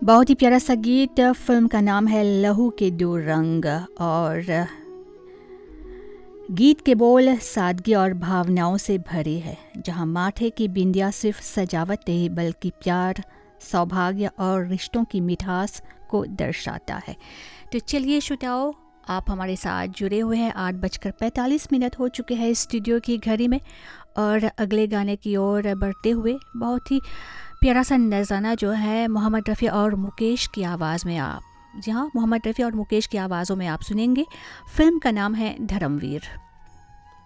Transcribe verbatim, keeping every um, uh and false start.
बहुत ही प्यारा सा गीत। फिल्म का नाम है लहू के दो रंग और गीत के बोल सादगी और भावनाओं से भरे हैं, जहां माथे की बिंदिया सिर्फ सजावट नहीं बल्कि प्यार, सौभाग्य और रिश्तों की मिठास को दर्शाता है। तो चलिए श्रोताओं, आप हमारे साथ जुड़े हुए हैं। आठ बजकर पैंतालीस मिनट हो चुके हैं स्टूडियो की घड़ी में और अगले गाने की ओर बढ़ते हुए बहुत ही प्यारा सा नज़ाना जो है मोहम्मद रफ़ी और मुकेश की आवाज़ में आप जी हाँ मोहम्मद रफ़ी और मुकेश की आवाज़ों में आप सुनेंगे। फिल्म का नाम है धर्मवीर।